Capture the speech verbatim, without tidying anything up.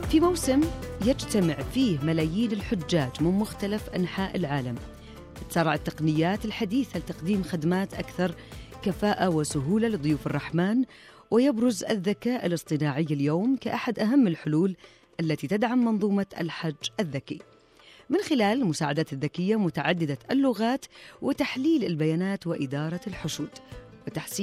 في موسم يجتمع فيه ملايين الحجاج من مختلف أنحاء العالم، تسارع التقنيات الحديثة لتقديم خدمات أكثر كفاءة وسهولة لضيوف الرحمن، ويبرز الذكاء الاصطناعي اليوم كأحد أهم الحلول التي تدعم منظومة الحج الذكي من خلال المساعدات الذكية متعددة اللغات وتحليل البيانات وإدارة الحشود وتحسين